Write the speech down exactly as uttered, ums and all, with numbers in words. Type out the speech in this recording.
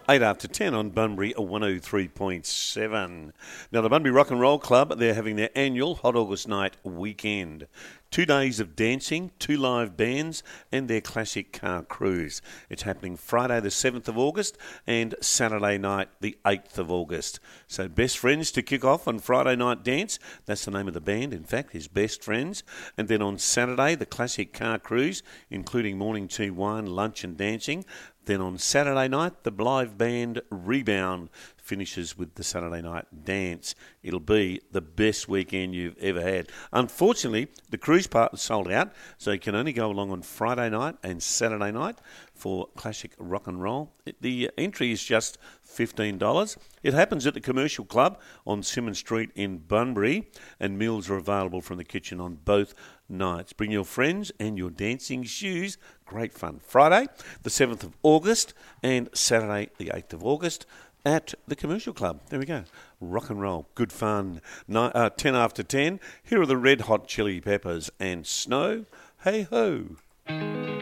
eight after ten on Bunbury one oh three point seven. Now, the Bunbury Rock and Roll Club, they're having their annual Hot August Night weekend. Two days of dancing, two live bands, and their classic car cruise. It's happening Friday the seventh of August and Saturday night the eighth of August. So Best Friends to kick off on Friday night dance. That's the name of the band, in fact, is Best Friends. And then on Saturday, the classic car cruise, including morning tea, wine, lunch and dancing. Then on Saturday night, the live band Rebound finishes with the Saturday night dance. It'll be the best weekend you've ever had. Unfortunately, the cruise part is sold out, so you can only go along on Friday night and Saturday night for classic rock and roll. The entry is just fifteen dollars. It happens at the Commercial Club on Symonds Street in Bunbury, and meals are available from the kitchen on both nights. Bring your friends and your dancing shoes. Great fun. Friday, the seventh of August, and Saturday, the eighth of August, at the Commercial Club. There we go. Rock and roll. Good fun. Nine, uh, ten after ten. Here are the Red Hot Chili Peppers and Snow. Hey ho.